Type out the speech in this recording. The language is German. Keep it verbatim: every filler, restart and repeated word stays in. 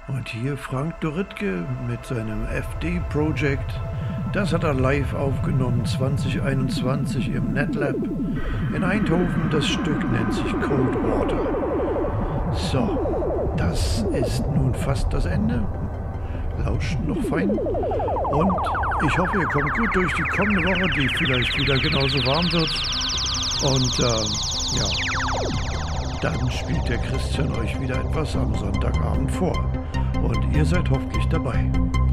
Und hier Frank Dorittke mit seinem F D-Project. Das hat er live aufgenommen zwanzig einundzwanzig im NetLab in Eindhoven. Das Stück nennt sich Cold Water. So, das ist nun fast das Ende. Lauscht noch fein. Und ich hoffe, ihr kommt gut durch die kommende Woche, die vielleicht wieder genauso warm wird. Und äh, ja, dann spielt der Christian euch wieder etwas am Sonntagabend vor. Und ihr seid hoffentlich dabei.